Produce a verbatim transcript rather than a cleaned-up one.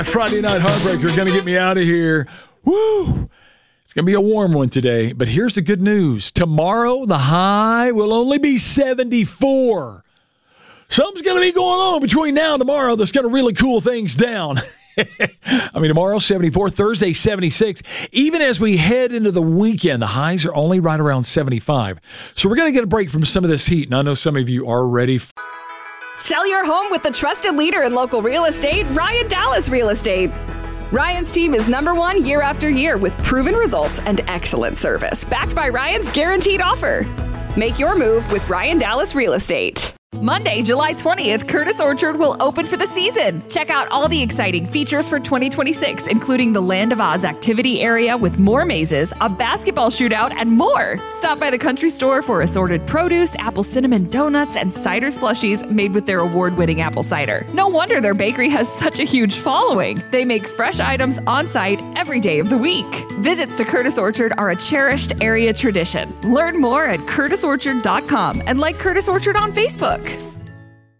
Friday Night Heartbreaker going to get me out of here. Woo! It's going to be a warm one today, but here's the good news. Tomorrow, the high will only be seventy-four. Something's going to be going on between now and tomorrow that's going to really cool things down. I mean, tomorrow, seventy-four, Thursday, seventy-six. Even as we head into the weekend, the highs are only right around seventy-five. So we're going to get a break from some of this heat, and I know some of you are ready. Sell your home with the trusted leader in local real estate, Ryan Dallas Real Estate. Ryan's team is number one year after year with proven results and excellent service, backed by Ryan's guaranteed offer. Make your move with Ryan Dallas Real Estate. Monday, July twentieth, Curtis Orchard will open for the season. Check out all the exciting features for twenty twenty-six, including the Land of Oz activity area with more mazes, a basketball shootout, and more. Stop by the country store for assorted produce, apple cinnamon donuts, and cider slushies made with their award-winning apple cider. No wonder their bakery has such a huge following. They make fresh items on site every day of the week. Visits to Curtis Orchard are a cherished area tradition. Learn more at curtis orchard dot com and like Curtis Orchard on Facebook.